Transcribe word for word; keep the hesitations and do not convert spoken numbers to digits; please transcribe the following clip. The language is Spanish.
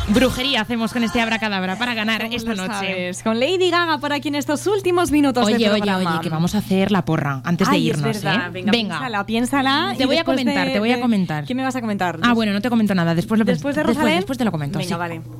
brujería hacemos con este abracadabra para ganar ¿Cómo esta lo noche? sabes? Con Lady Gaga por aquí en estos últimos minutos Oye, de oye, programa. oye, que vamos a hacer la porra antes de Ay, irnos, es verdad. ¿eh? Venga, piénsala, piénsala. Te y voy a después comentar, de- te voy a de- comentar. ¿Qué me vas a comentar? Ah, bueno, no te comento nada. Después lo Después de después, Rosalén. después te lo comento. Venga, sí. vale.